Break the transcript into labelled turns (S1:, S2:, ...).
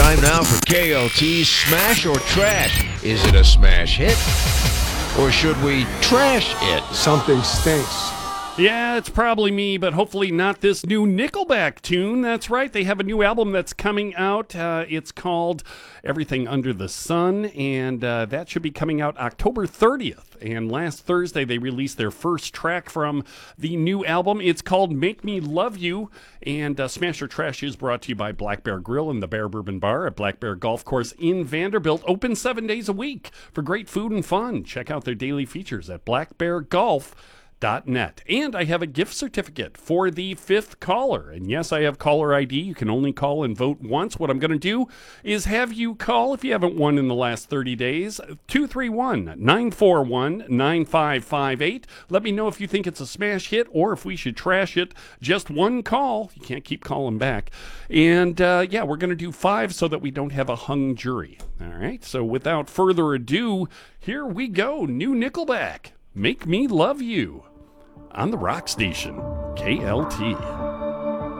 S1: Time now for KLT's Smash or Trash. Is it a smash hit? Or should we trash it?
S2: Something stinks.
S3: Yeah, it's probably me, but hopefully not this new Nickelback tune. That's right, they have a new album that's coming out. It's called Everything Under the Sun, and that should be coming out October 30th. And last Thursday, they released their first track from the new album. It's called Make Me Love You, and Smash or Trash is brought to you by Black Bear Grill and the Bear Bourbon Bar at Black Bear Golf Course in Vanderbilt. Open 7 days a week for great food and fun. Check out their daily features at blackbeargolf.net. And I have a gift certificate for the fifth caller. And yes, I have caller ID. You can only call and vote once. What I'm going to do is have you call, if you haven't won in the last 30 days, 231-941-9558. Let me know if you think it's a smash hit or if we should trash it. Just one call. You can't keep calling back. And yeah, we're going to do 5 so that we don't have a hung jury. All right. So without further ado, here we go. New Nickelback. Make Me Love You. On the Rock Station, KLT.